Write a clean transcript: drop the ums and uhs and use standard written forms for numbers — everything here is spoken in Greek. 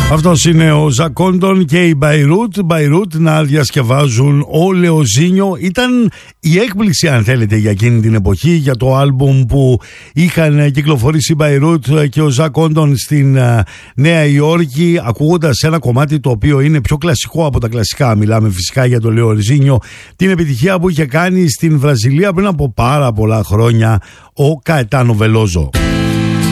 Αυτός είναι ο Ζακόντον και η Μπαϊρούτ να διασκευάζουν ο Λεοζίνιο. Ήταν η έκπληξη, αν θέλετε, για εκείνη την εποχή, για το άλμπουμ που είχαν κυκλοφορήσει η Μπαϊρούτ και ο Ζακόντον στην Νέα Υόρκη, ακούγοντας ένα κομμάτι το οποίο είναι πιο κλασικό από τα κλασικά. Μιλάμε φυσικά για το Λεοζίνιο, την επιτυχία που είχε κάνει στην Βραζιλία πριν από πάρα πολλά χρόνια ο Καετάνο Βελόζο.